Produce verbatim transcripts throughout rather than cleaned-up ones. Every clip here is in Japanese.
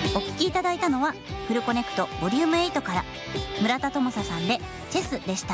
お聞きいただいたのはフルコネクトボリュームエイトから村田智沙さんでチェスでした。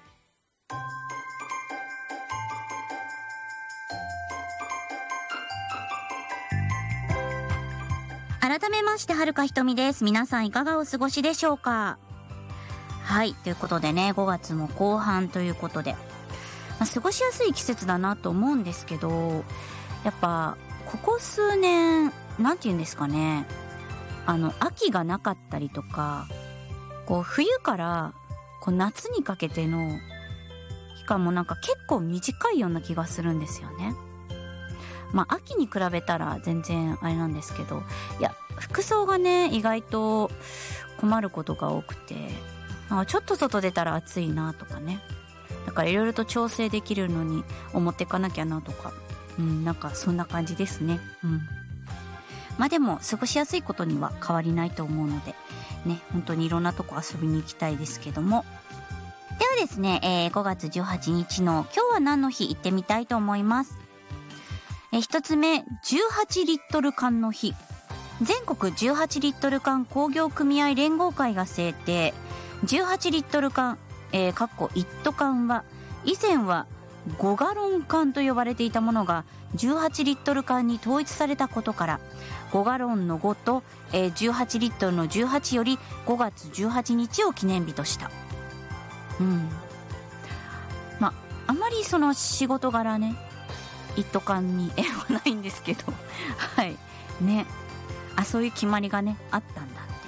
改めましてはるかひとみです。皆さんいかがお過ごしでしょうか。はい、ということでね、ごがつも後半ということで、まあ、過ごしやすい季節だなと思うんですけど、やっぱここ数年なんて言うんですかね、あの秋がなかったりとか、こう冬からこう夏にかけての期間もなんか結構短いような気がするんですよね。まあ秋に比べたら全然あれなんですけど、いや服装がね意外と困ることが多くて、あちょっと外出たら暑いなとかね、だからいろいろと調整できるのに持ってかなきゃなとか、うん、なんかそんな感じですね。うん。まあでも過ごしやすいことには変わりないと思うのでね、本当にいろんなとこ遊びに行きたいですけども。ではですね、えー、ごがつじゅうはちにちの今日は何の日行ってみたいと思います。えー、一つ目、じゅうはちリットル缶の日。全国じゅうはちリットル缶工業組合連合会が制定。じゅうはちリットル缶、えー、かっこ一斗缶は以前はごガロン缶と呼ばれていたものがじゅうはちリットル缶に統一されたことから、ごガロンのごと、えー、じゅうはちリットルのじゅうはちよりごがつじゅうはちにちを記念日とした。うん。まあ、あまりその仕事柄ね、一斗缶に縁はないんですけど、はい。ね。あ、そういう決まりがね、あったんだっていう。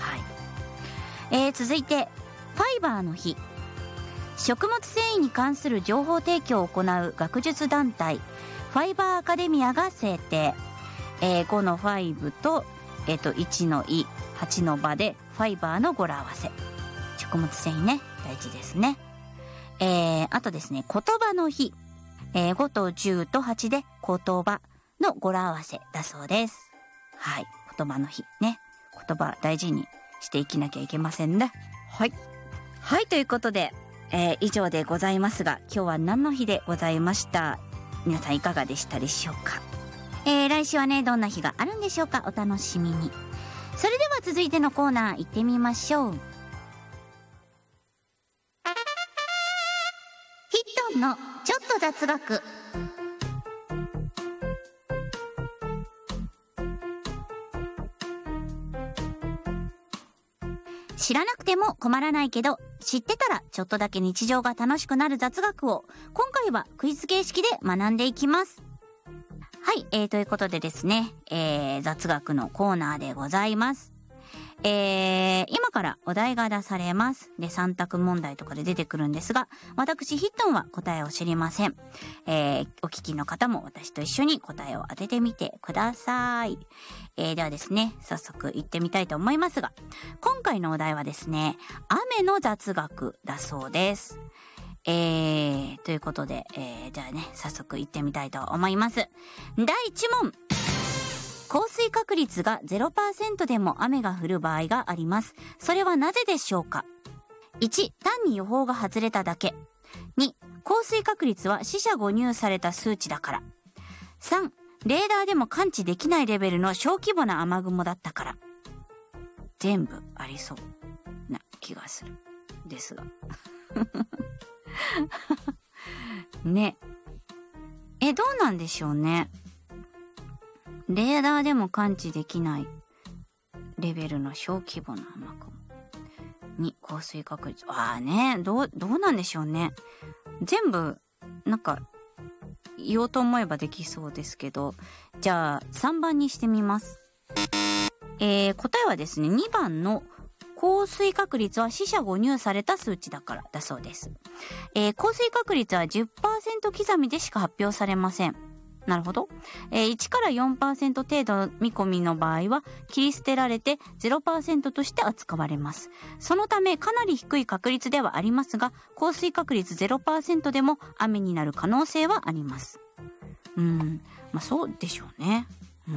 はい。えー、続いて、ファイバーの日。食物繊維に関する情報提供を行う学術団体、ファイバーアカデミアが制定。えー、ごのファイブと、えー、といちのい、はちの場でファイバーの語呂合わせ。食物繊維ね、大事ですね。えー、あとですね、言葉の日。えー、ごとじゅうとはちで言葉の語呂合わせだそうです。はい、言葉の日ね。言葉大事にしていきなきゃいけませんね。はい。はい、ということで、えー、以上でございますが、今日は何の日でございました。皆さんいかがでしたでしょうか。えー、来週はね、どんな日があるんでしょうか。お楽しみに。それでは続いてのコーナー行ってみましょう。ヒットンのちょっと雑学。知らなくても困らないけど、知ってたらちょっとだけ日常が楽しくなる雑学を今回はクイズ形式で学んでいきます。はい、えー、ということでですね、えー、雑学のコーナーでございます。えー、今からお題が出されます。で、さん択問題とかで出てくるんですが、私ヒットンは答えを知りません。えー、お聞きの方も私と一緒に答えを当ててみてください。えー、ではですね、早速行ってみたいと思いますが、今回のお題はですね、雨の雑学だそうです。えー、ということで、えー、じゃあね、早速行ってみたいと思います。だいいち問。降水確率が ゼロパーセント でも雨が降る場合があります。それはなぜでしょうか。いち、単に予報が外れただけ。に、降水確率は四捨五入された数値だから。さん、レーダーでも感知できないレベルの小規模な雨雲だったから。全部ありそうな気がする。ですが。ね。え、どうなんでしょうね。レーダーでも感知できないレベルの小規模な雨雲に降水確率。ああね、どう、どうなんでしょうね。全部、なんか、言おうと思えばできそうですけど、じゃあさんばんにしてみます。えー、答えはですね、にばんの降水確率は四捨五入された数値だからだそうです。えー、降水確率は じゅっパーセント 刻みでしか発表されません。なるほど。えー、いちから よんパーセント 程度の見込みの場合は切り捨てられて ゼロパーセント として扱われます。そのためかなり低い確率ではありますが、降水確率 ゼロパーセント でも雨になる可能性はあります。うん、まあそうでしょうね。うん。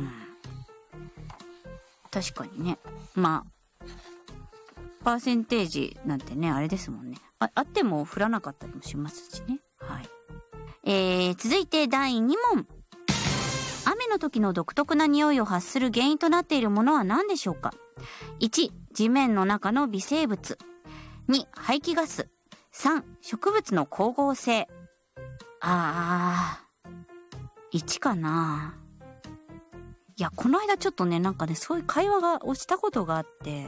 確かにね。まあ、パーセンテージなんてね、あれですもんね。あ、あっても降らなかったりもしますしね。はい。えー、続いてだいに問。雨の時の独特な匂いを発する原因となっているものは何でしょうか？ いち、地面の中の微生物。に、排気ガス。さん、植物の光合成。あー、いちかな。いや、この間ちょっとね、なんかね、そういう会話がをしたことがあって、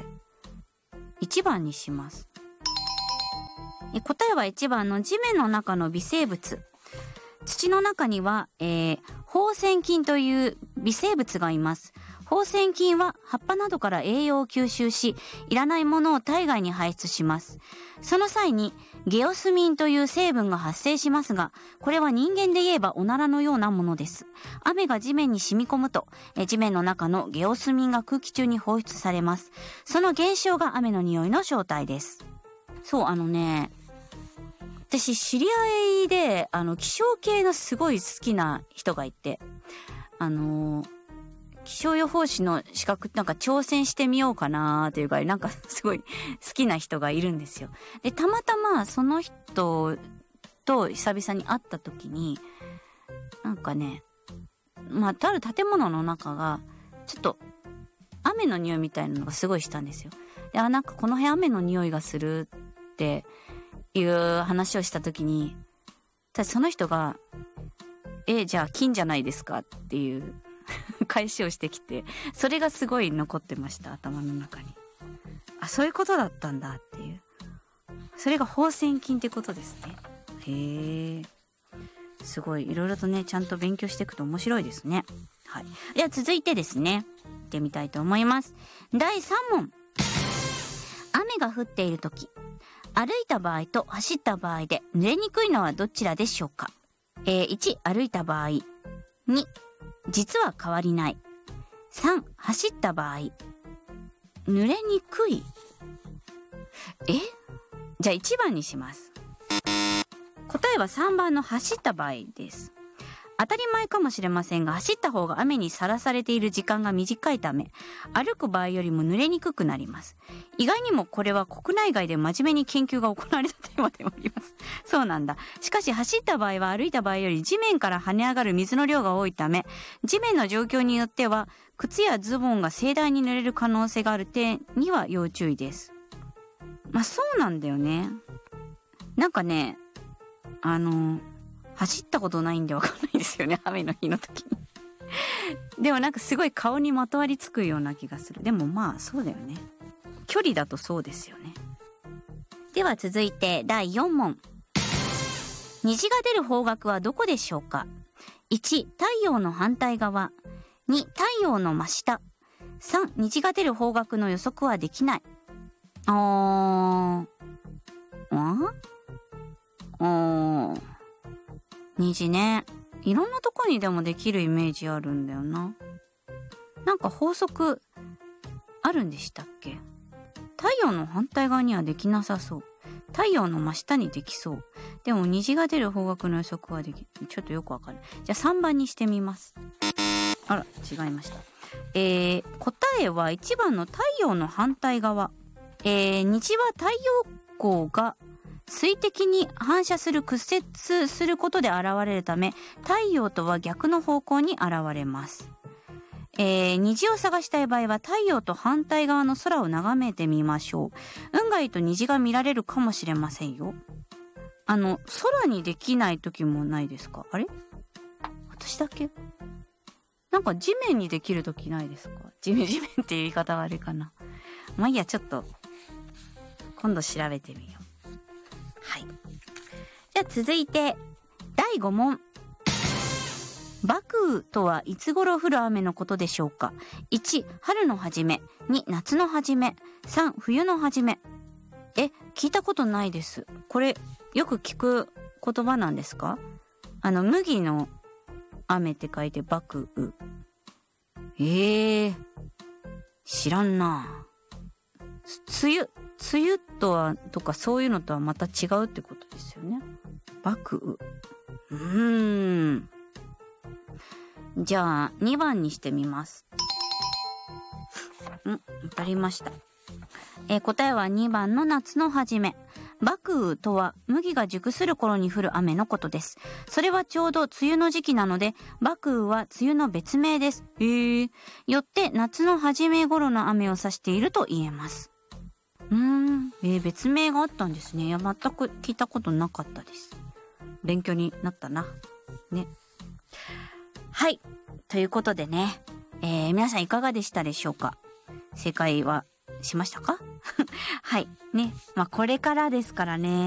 いちばんにします。え答えはいちばんの地面の中の微生物。土の中には、えー、放線菌という微生物がいます。放線菌は葉っぱなどから栄養を吸収し、いらないものを体外に排出します。その際にゲオスミンという成分が発生しますが、これは人間で言えばおならのようなものです。雨が地面に染み込むと、え地面の中のゲオスミンが空気中に放出されます。その現象が雨の匂いの正体です。そう、あのね、私知り合いであの気象系のすごい好きな人がいて、あの気象予報士の資格なんか挑戦してみようかなーというか、なんかすごい好きな人がいるんですよ。で、たまたまその人と久々に会った時に、なんかね、まあ、とある建物の中がちょっと雨の匂いみたいなのがすごいしたんですよ。で、あ、なんかこの辺雨の匂いがするっていう話をした時に、ただその人が、え、じゃあ金じゃないですかっていう返しをしてきて、それがすごい残ってました、頭の中に。あ、そういうことだったんだっていう。それが放線菌ってことですね。へえ。すごい、いろいろとね、ちゃんと勉強していくと面白いですね。はい。では続いてですね、行ってみたいと思います。だいさん問。雨が降っているとき、歩いた場合と走った場合で濡れにくいのはどちらでしょうか？えー、いち、歩いた場合。に、実は変わりない。さん、走った場合。濡れにくい。え？じゃあいちばんにします。答えはさんばんの走った場合です。当たり前かもしれませんが、走った方が雨にさらされている時間が短いため、歩く場合よりも濡れにくくなります。意外にもこれは国内外で真面目に研究が行われたテーマでもあります。そうなんだ。しかし走った場合は歩いた場合より地面から跳ね上がる水の量が多いため、地面の状況によっては靴やズボンが盛大に濡れる可能性がある点には要注意です。まあそうなんだよね。なんかね、あの走ったことないんでわかんないですよね、雨の日の時に。でもなんかすごい顔にまとわりつくような気がする。でもまあそうだよね。距離だとそうですよね。では続いてだいよん問。虹が出る方角はどこでしょうか？いち、太陽の反対側。に、太陽の真下。さん、虹が出る方角の予測はできない。あー。ああー。虹ね。いろんなとこにでもできるイメージあるんだよな。なんか法則あるんでしたっけ？太陽の反対側にはできなさそう。太陽の真下にできそう。でも虹が出る方角の予測はでき、ちょっとよくわかんない。じゃあさんばんにしてみます。あら、違いました。えー、答えはいちばんの太陽の反対側。えー、虹は太陽光が水滴に反射する屈折することで現れるため、太陽とは逆の方向に現れます。えー、虹を探したい場合は太陽と反対側の空を眺めてみましょう。運がいいと虹が見られるかもしれませんよ。あの、空にできない時もないですか？あれ？私だけ？なんか地面にできる時ないですか？地面、地面っていう言い方悪いかな。まあいいや、ちょっと今度調べてみよう。はい。じゃあ続いてだいご問。瀑雨とはいつ頃降る雨のことでしょうか？いち、春の初め。に、夏の初め。さん、冬の初め。え、聞いたことないです。これよく聞く言葉なんですか？あの麦の雨って書いて瀑雨。えー、知らんな。梅雨梅雨とはとかそういうのとはまた違うってことですよね。瀑雨。うーん。じゃあにばんにしてみます。ん、わかりました。えー、答えはにばんの夏の初め。 麦雨とは麦が熟する頃に降る雨のことです。それはちょうど梅雨の時期なので、麦雨は梅雨の別名です。へー。よって夏の初め頃の雨を指していると言えます。うーん、えー、別名があったんですね。いや、全く聞いたことなかったです。勉強になったな。ね。はい。ということでね、えー、皆さんいかがでしたでしょうか？正解はしましたか？はい。ね。まあ、これからですからね。